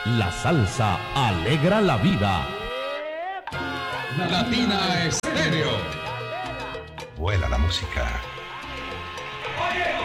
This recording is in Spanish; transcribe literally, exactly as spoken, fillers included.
La salsa alegra la vida. Latina Estéreo. Vuela la música. Oye,